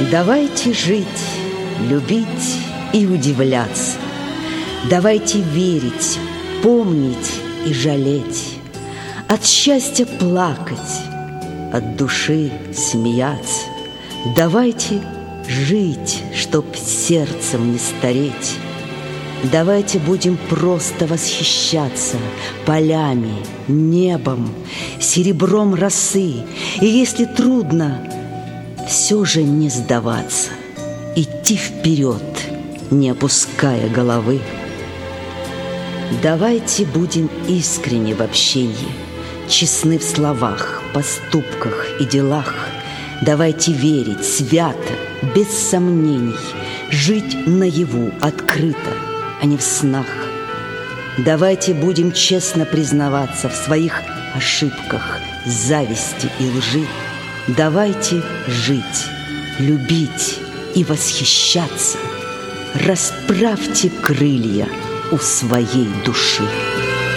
Давайте жить, любить и удивляться. Давайте верить, помнить и жалеть. От счастья плакать, от души смеяться. Давайте жить, чтоб сердцем не стареть. Давайте будем просто восхищаться полями, небом, серебром росы. И если трудно, все же не сдаваться, идти вперед, не опуская головы. Давайте будем искренни в общении, честны в словах, поступках и делах. Давайте верить свято, без сомнений, жить наяву, открыто, а не в снах. Давайте будем честно признаваться в своих ошибках, зависти и лжи. Давайте жить, любить и восхищаться. Расправьте крылья у своей души.